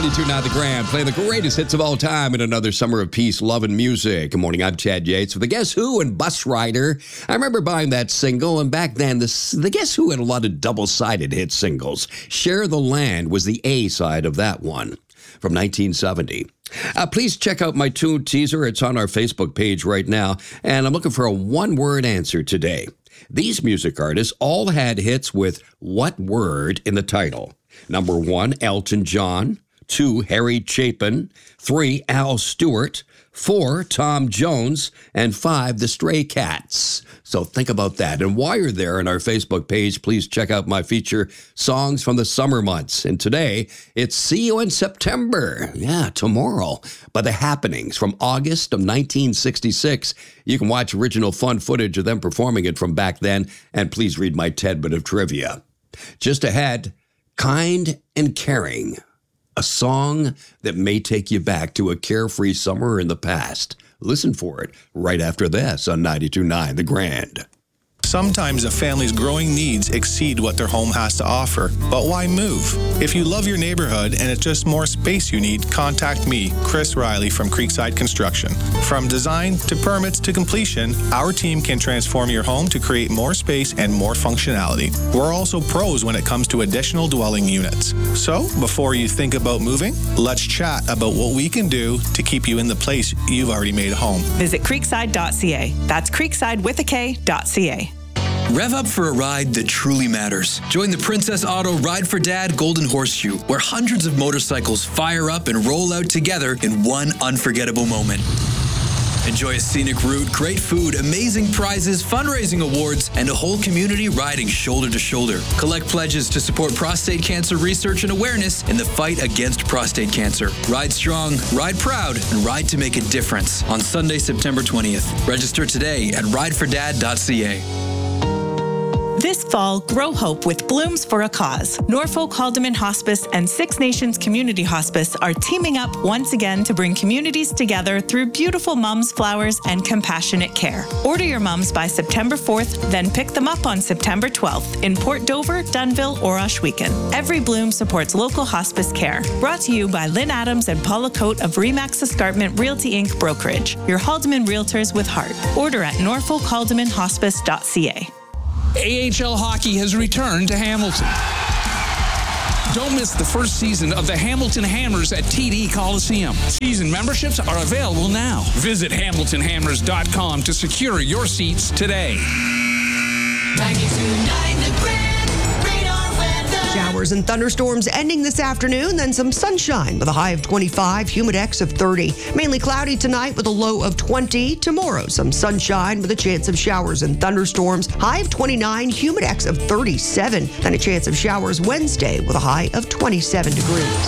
92.9 The Grand, playing the greatest hits of all time in another summer of peace, love, and music. Good morning, I'm Chad Yates with the Guess Who and Bus Rider. I remember buying that single, and back then, the Guess Who had a lot of double-sided hit singles. Share the Land was the A side of that one from 1970. Please check out my tune teaser. It's on our Facebook page right now, and I'm looking for a one-word answer today. These music artists all had hits with what word in the title? Number 1, Elton John. 2, Harry Chapin. 3, Al Stewart. 4, Tom Jones. And 5, the Stray Cats. So think about that. And while you're there on our Facebook page, please check out my feature, Songs from the Summer Months. And today, it's See You in September. Yeah, tomorrow. By The Happenings from August of 1966. You can watch original fun footage of them performing it from back then. And please read my tidbit of trivia. Just ahead, Kind and Caring, a song that may take you back to a carefree summer in the past. Listen for it right after this on 92.9 The Grand. Sometimes a family's growing needs exceed what their home has to offer, but why move? If you love your neighborhood and it's just more space you need, contact me, Chris Riley from Creekside Construction. From design to permits to completion, our team can transform your home to create more space and more functionality. We're also pros when it comes to additional dwelling units. So, before you think about moving, let's chat about what we can do to keep you in the place you've already made home. Visit creekside.ca. That's creekside with a K.ca. Rev up for a ride that truly matters. Join the Princess Auto Ride for Dad Golden Horseshoe, where hundreds of motorcycles fire up and roll out together in one unforgettable moment. Enjoy a scenic route, great food, amazing prizes, fundraising awards, and a whole community riding shoulder to shoulder. Collect pledges to support prostate cancer research and awareness in the fight against prostate cancer. Ride strong, ride proud, and ride to make a difference on Sunday, September 20th. Register today at ridefordad.ca. This fall, grow hope with Blooms for a Cause. Norfolk Haldeman Hospice and Six Nations Community Hospice are teaming up once again to bring communities together through beautiful mums, flowers, and compassionate care. Order your mums by September 4th, then pick them up on September 12th in Port Dover, Dunnville, or Ohsweken. Every Bloom supports local hospice care. Brought to you by Lynn Adams and Paula Coate of Remax Escarpment Realty Inc. Brokerage. Your Haldeman Realtors with heart. Order at norfolkhaldemanhospice.ca. AHL hockey has returned to Hamilton. Don't miss the first season of the Hamilton Hammers at TD Coliseum. Season memberships are available now. Visit hamiltonhammers.com to secure your seats today. 92.9 The Grand, radar weather. Showers and thunderstorms ending this afternoon, then some sunshine with a high of 25, humidex of 30. Mainly cloudy tonight with a low of 20. Tomorrow, some sunshine with a chance of showers and thunderstorms. High of 29, humidex of 37. And a chance of showers Wednesday with a high of 27 degrees.